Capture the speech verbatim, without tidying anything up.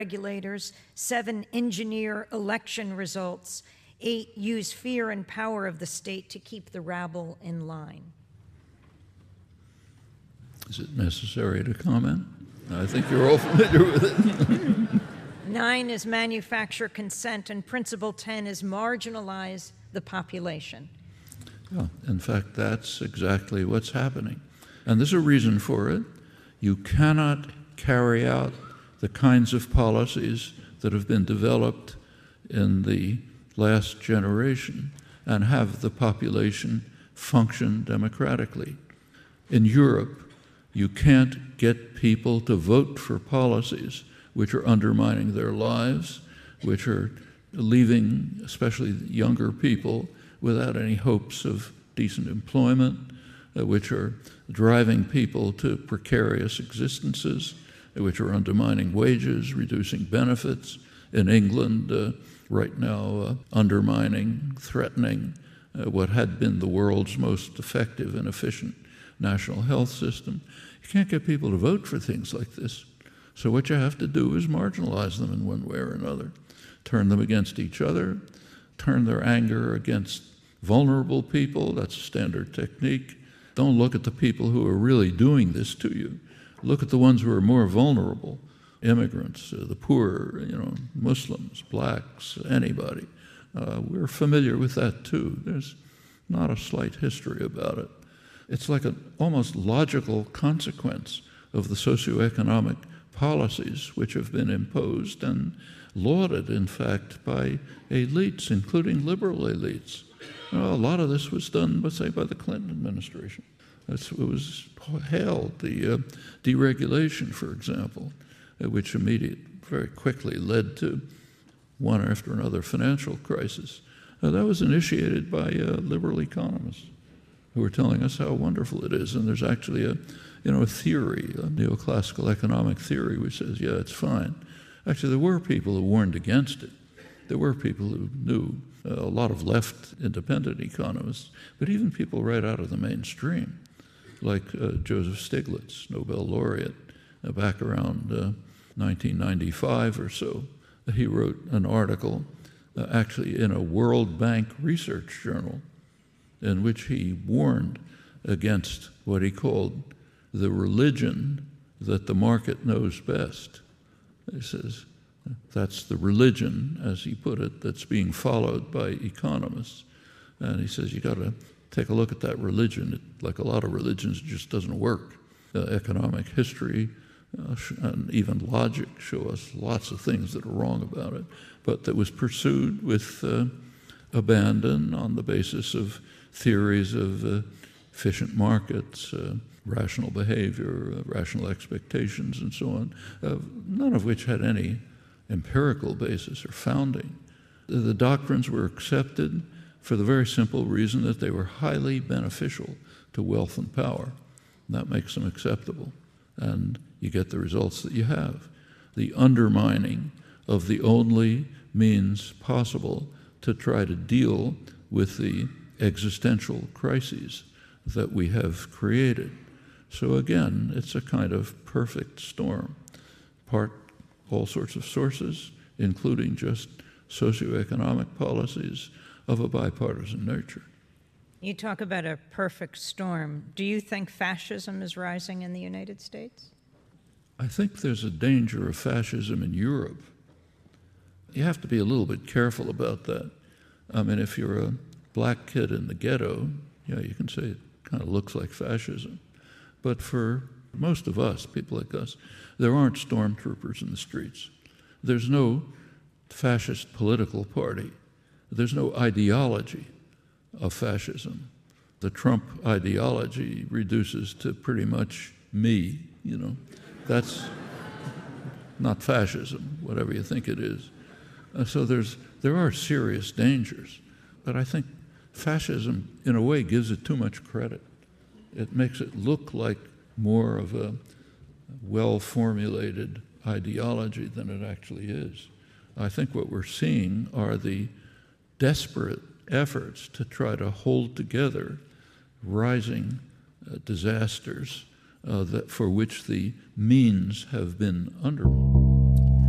regulators, seven, engineer election results, eight, use fear and power of the state to keep the rabble in line. Is it necessary to comment? I think you're all familiar with it. Nine is manufacture consent, and principle ten is marginalize the population. Yeah, in fact, that's exactly what's happening. And there's a reason for it. You cannot carry out the kinds of policies that have been developed in the last generation and have the population function democratically. In Europe, you can't get people to vote for policies which are undermining their lives, which are leaving especially younger people without any hopes of decent employment, uh, which are driving people to precarious existences, uh, which are undermining wages, reducing benefits. In England, uh, right now, uh, undermining, threatening uh, what had been the world's most effective and efficient national health system. You can't get people to vote for things like this. So what you have to do is marginalize them in one way or another, turn them against each other, turn their anger against vulnerable people. That's a standard technique. Don't look at the people who are really doing this to you. Look at the ones who are more vulnerable, immigrants, uh, the poor, you know, Muslims, blacks, anybody. Uh, we're familiar with that too. There's not a slight history about it. It's like an almost logical consequence of the socioeconomic policies which have been imposed and lauded, in fact, by elites, including liberal elites. You know, a lot of this was done, let's say, by the Clinton administration. That's, it was hailed, the uh, deregulation, for example, uh, which immediately, very quickly led to one after another financial crisis. Uh, that was initiated by uh, liberal economists who were telling us how wonderful it is. And there's actually a, you know, a theory, a neoclassical economic theory, which says, yeah, it's fine. Actually, there were people who warned against it. There were people who knew, uh, a lot of left independent economists, but even people right out of the mainstream, like uh, Joseph Stiglitz, Nobel laureate, uh, back around uh, nineteen ninety-five or so. He wrote an article uh, actually in a World Bank research journal in which he warned against what he called the religion that the market knows best. He says, that's the religion, as he put it, that's being followed by economists. And he says, you got to take a look at that religion. It, like a lot of religions, it just doesn't work. Uh, economic history uh, and even logic show us lots of things that are wrong about it, but that was pursued with uh, abandon on the basis of theories of uh, efficient markets, uh, rational behavior, uh, rational expectations, and so on, uh, none of which had any empirical basis or founding. The, the doctrines were accepted for the very simple reason that they were highly beneficial to wealth and power. And that makes them acceptable. And you get the results that you have. The undermining of the only means possible to try to deal with the existential crises that we have created. So again, it's a kind of perfect storm. Part all sorts of sources, including just socioeconomic policies of a bipartisan nature. You talk about a perfect storm. Do you think fascism is rising in the United States? I think there's a danger of fascism in Europe. You have to be a little bit careful about that. I mean, if you're a black kid in the ghetto, yeah, you can say it kind of looks like fascism. But for most of us, people like us, there aren't stormtroopers in the streets. There's no fascist political party. There's no ideology of fascism. The Trump ideology reduces to pretty much me, you know. That's not fascism, whatever you think it is. Uh, so there's there are serious dangers. But I think fascism, in a way, gives it too much credit. It makes it look like more of a well-formulated ideology than it actually is. I think what we're seeing are the desperate efforts to try to hold together rising uh, disasters uh, that for which the means have been undermined.